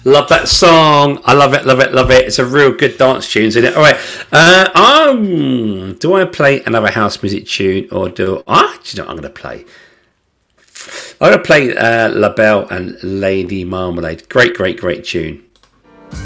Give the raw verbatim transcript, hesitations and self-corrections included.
Love that song. I love it, love it, love it. It's a real good dance tune, isn't it? All right. Uh, um, do I play another house music tune or do ah? Do you know what I'm going to play? I'm going to play uh, La Belle and Lady Marmalade. Great, great, great tune.